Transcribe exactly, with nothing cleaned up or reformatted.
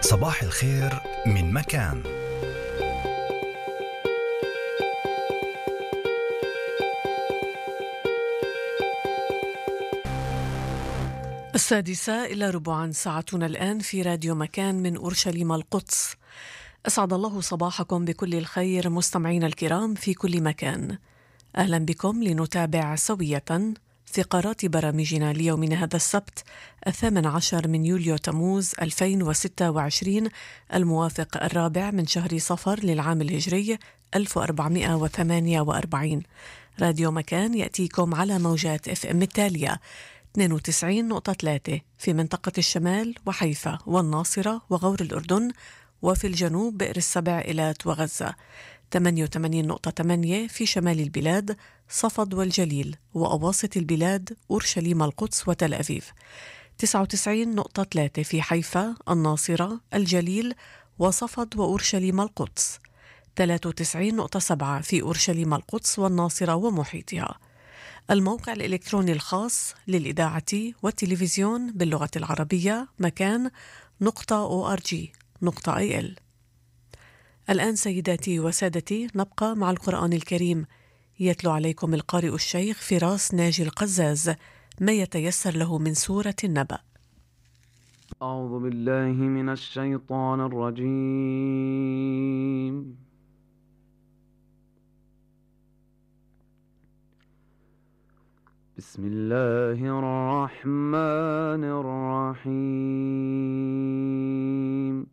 صباح الخير من مكان. السادسة إلى ربعا ساعتنا الآن في راديو مكان من أورشليم القدس. أسعد الله صباحكم بكل الخير مستمعين الكرام في كل مكان. أهلا بكم لنتابع سوية فقرات برامجنا ليومنا هذا السبت الثامن عشر من يوليو تموز ألفين وستة وعشرين الموافق الرابع من شهر صفر للعام الهجري ألف وأربعمائة وثمانية وأربعين. راديو مكان يأتيكم على موجات اف ام التالية: اثنين وتسعين نقطة ثلاثة في منطقة الشمال وحيفا والناصرة وغور الأردن، وفي الجنوب بئر السبع إيلات وغزة، ثمانية وثمانين نقطة ثمانية في شمال البلاد صفد والجليل وأواسط البلاد أورشليم القدس وتل أبيب، تسعة وتسعين نقطة ثلاثة في حيفا الناصرة الجليل وصفد وأورشليم القدس، ثلاثة وتسعين نقطة سبعة في أورشليم القدس والناصرة ومحيطها. الموقع الإلكتروني الخاص للإذاعة والتلفزيون باللغة العربية مكان نقطة أو آر جي نقطة آي إل. الآن سيداتي وسادتي نبقى مع القرآن الكريم. يتلو عليكم القارئ الشيخ فراس ناجي القزاز ما يتيسر له من سورة النبأ. أعوذ بالله من الشيطان الرجيم. بسم الله الرحمن الرحيم.